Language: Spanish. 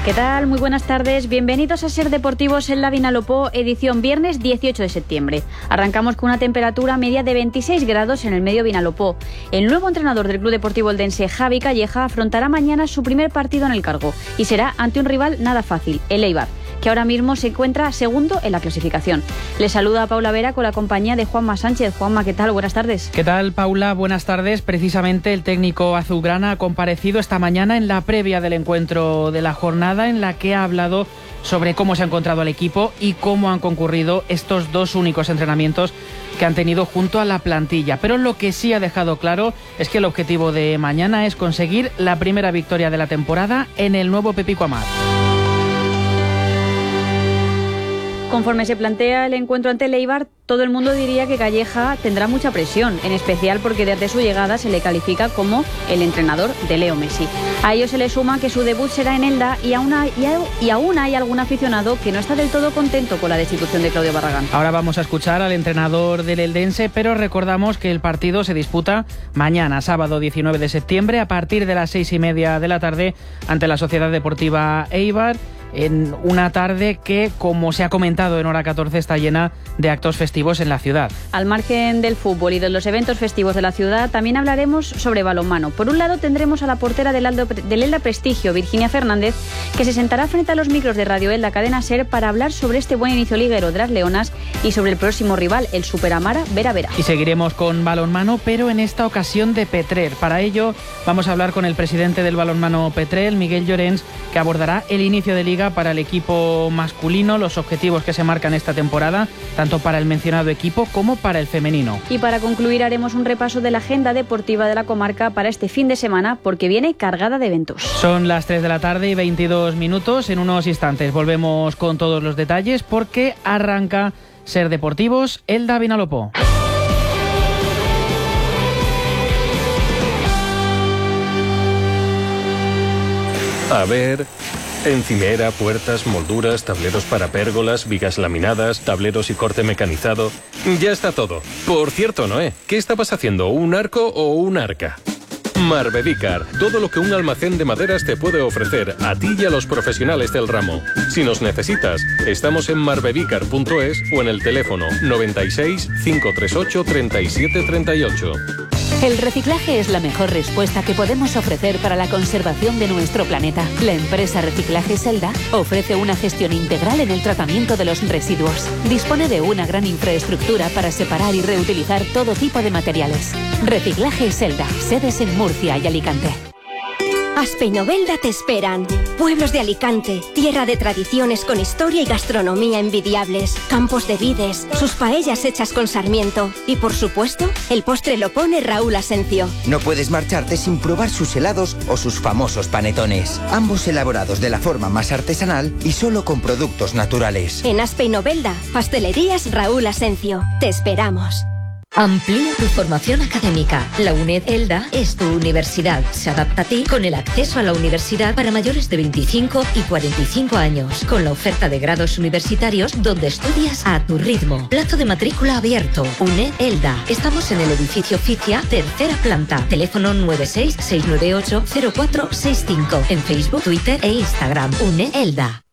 ¿Qué tal? Muy buenas tardes. Bienvenidos a Ser Deportivos en la Vinalopó, edición viernes 18 de septiembre. Arrancamos con una temperatura media de 26 grados en el medio Vinalopó. El nuevo entrenador del Club Deportivo Eldense, Javi Calleja, afrontará mañana su primer partido en el cargo y será ante un rival nada fácil, el Eibar, que ahora mismo se encuentra segundo en la clasificación. Les saluda Paula Vera con la compañía de Juanma Sánchez. Juanma, ¿qué tal? Buenas tardes. ¿Qué tal, Paula? Buenas tardes. Precisamente el técnico azulgrana ha comparecido esta mañana en la previa del encuentro de la jornada, en la que ha hablado sobre cómo se ha encontrado el equipo y cómo han concurrido estos dos únicos entrenamientos que han tenido junto a la plantilla. Pero lo que sí ha dejado claro es que el objetivo de mañana es conseguir la primera victoria de la temporada en el nuevo Pepico Amat. Conforme se plantea el encuentro ante el Eibar, todo el mundo diría que Calleja tendrá mucha presión, en especial porque desde su llegada se le califica como el entrenador de Leo Messi. A ello se le suma que su debut será en Elda y aún hay algún aficionado que no está del todo contento con la destitución de Claudio Barragán. Ahora vamos a escuchar al entrenador del Eldense, pero recordamos que el partido se disputa mañana, sábado 19 de septiembre, a partir de las 6:30 de la tarde, ante la Sociedad Deportiva Eibar, en una tarde que, como se ha comentado en Hora 14, está llena de actos festivos en la ciudad. Al margen del fútbol y de los eventos festivos de la ciudad, también hablaremos sobre balonmano. Por un lado, tendremos a la portera del Elda Prestigio, Virginia Fernández, que se sentará frente a los micros de Radio Elda Cadena Ser para hablar sobre este buen inicio liguero de las leonas y sobre el próximo rival, el Superamara Vera Vera. Y seguiremos con balonmano, pero en esta ocasión de Petrer. Para ello, vamos a hablar con el presidente del balonmano Petrer, Miguel Llorens, que abordará el inicio de liga para el equipo masculino, los objetivos que se marcan esta temporada, tanto para el mencionado equipo como para el femenino. Y para concluir haremos un repaso de la agenda deportiva de la comarca para este fin de semana, porque viene cargada de eventos. Son las 3 de la tarde y 22 minutos. En unos instantes volvemos con todos los detalles, porque arranca Ser Deportivos Elda Vinalopó. A ver... encimera, puertas, molduras, tableros para pérgolas, vigas laminadas, tableros y corte mecanizado. Ya está todo. Por cierto, Noé, ¿qué estabas haciendo? ¿Un arco o un arca? Marbedícar, todo lo que un almacén de maderas te puede ofrecer a ti y a los profesionales del ramo. Si nos necesitas, estamos en marbedícar.es o en el teléfono 96 538 37 38. El reciclaje es la mejor respuesta que podemos ofrecer para la conservación de nuestro planeta. La empresa Reciclajes Elda ofrece una gestión integral en el tratamiento de los residuos. Dispone de una gran infraestructura para separar y reutilizar todo tipo de materiales. Reciclajes Elda, sedes en Murcia y Alicante. Aspe y Novelda te esperan. Pueblos de Alicante, tierra de tradiciones con historia y gastronomía envidiables, campos de vides, sus paellas hechas con sarmiento y, por supuesto, el postre lo pone Raúl Asencio. No puedes marcharte sin probar sus helados o sus famosos panetones, ambos elaborados de la forma más artesanal y solo con productos naturales. En Aspe y Novelda, pastelerías Raúl Asencio. Te esperamos. Amplía tu formación académica. La UNED Elda es tu universidad. Se adapta a ti con el acceso a la universidad para mayores de 25 y 45 años. Con la oferta de grados universitarios donde estudias a tu ritmo. Plazo de matrícula abierto. UNED Elda. Estamos en el edificio Ficia, tercera planta. Teléfono 96 698 0465. En Facebook, Twitter e Instagram. UNED Elda.